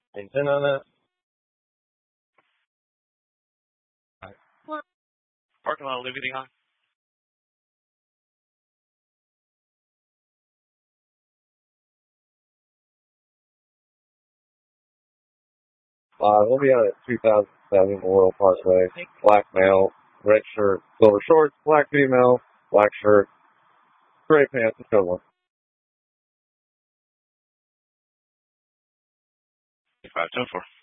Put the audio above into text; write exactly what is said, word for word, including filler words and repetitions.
Any ten on that? What? Parking lot, Liberty on. Uh, we'll be out at two thousand seven Royal Parkway. Black male, red shirt, silver shorts, black female, black shirt, gray pants, and so on. five ten four.